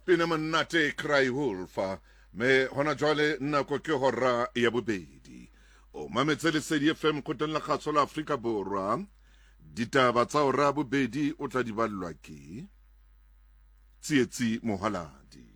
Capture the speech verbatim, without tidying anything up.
pina monate Cry Wolf me hona jwale nako ke hora ya bobedi o mametse Lesedi F M kgoteng la kgatso la Afrika Borwa ditaba tsa hora bobedi o tla di ballwa ke Tsietsi Mohaladi.